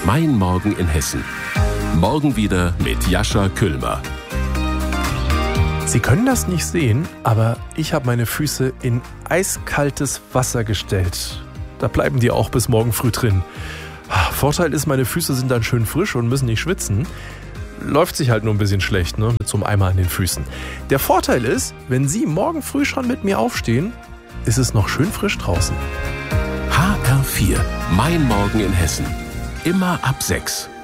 Mein Morgen in Hessen. Morgen wieder mit Jascha Küllmer. Sie können das nicht sehen, aber ich habe meine Füße in eiskaltes Wasser gestellt. Da bleiben die auch bis morgen früh drin. Vorteil ist, meine Füße sind dann schön frisch und müssen nicht schwitzen. Läuft sich halt nur ein bisschen schlecht, ne? Mit so einem Eimer an den Füßen. Der Vorteil ist, wenn Sie morgen früh schon mit mir aufstehen, ist es noch schön frisch draußen. HR4, Mein Morgen in Hessen. Immer ab 6.